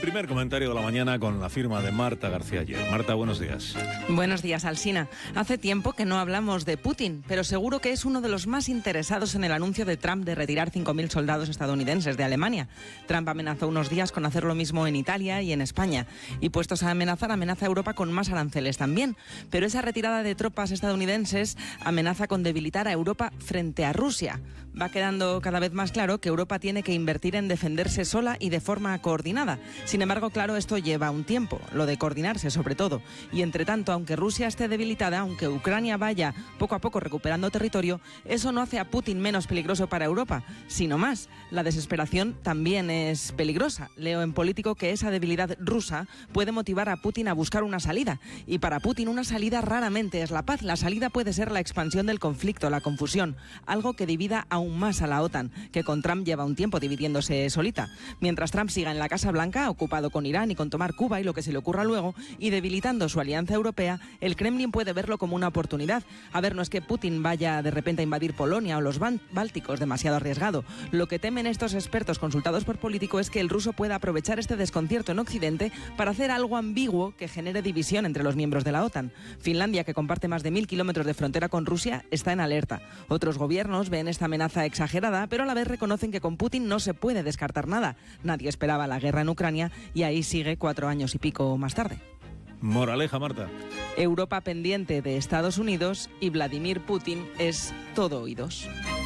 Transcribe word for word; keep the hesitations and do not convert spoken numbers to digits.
primer comentario de la mañana con la firma de Marta García Ayer. Marta, buenos días. Buenos días, Alsina. Hace tiempo que no hablamos de Putin, pero seguro que es uno de los más interesados en el anuncio de Trump de retirar cinco mil soldados estadounidenses de Alemania. Trump amenazó unos días con hacer lo mismo en Italia y en España. Y puestos a amenazar, amenaza a Europa con más aranceles también. Pero esa retirada de tropas estadounidenses amenaza con debilitar a Europa frente a Rusia. Va quedando cada vez más claro que Europa tiene que invertir en defenderse sola y de forma coordinada. Sin embargo, claro, esto lleva un tiempo, lo de coordinarse sobre todo. Y entre tanto, aunque Rusia esté debilitada, aunque Ucrania vaya poco a poco recuperando territorio, eso no hace a Putin menos peligroso para Europa, sino más. La desesperación también es peligrosa. Leo en Político que esa debilidad rusa puede motivar a Putin a buscar una salida. Y para Putin una salida raramente es la paz. La salida puede ser la expansión del conflicto, la confusión, algo que divida aún más a la OTAN, que con Trump lleva un tiempo dividiéndose solita. Mientras Trump siga en la Casa Blanca, ocupado con Irán y con tomar Cuba y lo que se le ocurra luego, y debilitando su alianza europea, el Kremlin puede verlo como una oportunidad. A ver, no es que Putin vaya de repente a invadir Polonia o los Bálticos, demasiado arriesgado. Lo que temen estos expertos consultados por Político es que el ruso pueda aprovechar este desconcierto en Occidente para hacer algo ambiguo que genere división entre los miembros de la OTAN. Finlandia, que comparte más de mil kilómetros de frontera con Rusia, está en alerta. Otros gobiernos ven esta amenaza exagerada, pero a la vez reconocen que con Putin no se puede descartar nada. Nadie esperaba la guerra en Ucrania y ahí sigue cuatro años y pico más tarde. Moraleja, Marta. Europa pendiente de Estados Unidos y Vladimir Putin es todo oídos.